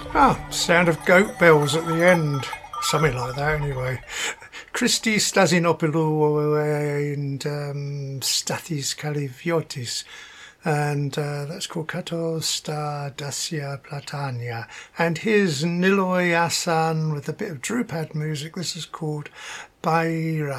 Ah, sound of goat bells at the end. Something like that, anyway. Christi Stasinopoulou and Stathis Kaliviotis. And that's called Katos Sta Dacia Platania. And here's Niloy Asan with a bit of Drupad music. This is called Baira.